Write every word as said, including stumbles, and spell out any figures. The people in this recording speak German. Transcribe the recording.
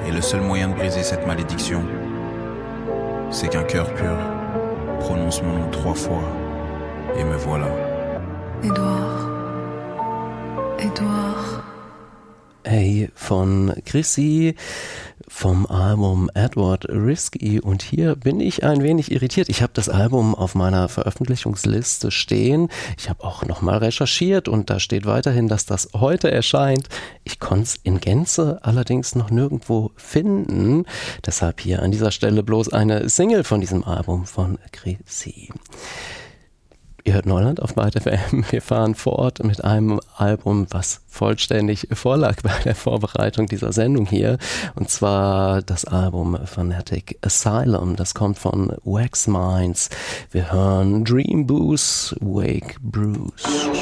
Et le seul moyen de briser cette malédiction, c'est qu'un cœur pur prononce mon nom trois fois. Et me voilà. Edouard. Edouard. Hey von Chrissy vom Album Edward Risky, und hier bin ich ein wenig irritiert. Ich habe das Album auf meiner Veröffentlichungsliste stehen. Ich habe auch nochmal recherchiert und da steht weiterhin, dass das heute erscheint. Ich konnte es in Gänze allerdings noch nirgendwo finden. Deshalb hier an dieser Stelle bloß eine Single von diesem Album von Chrissy. Ihr hört Neuland auf Byte F M. Wir fahren fort mit einem Album, was vollständig vorlag bei der Vorbereitung dieser Sendung hier. Und zwar das Album Phonetic Asylum. Das kommt von Wax Minds. Wir hören Dream Booze, Wake Bruce.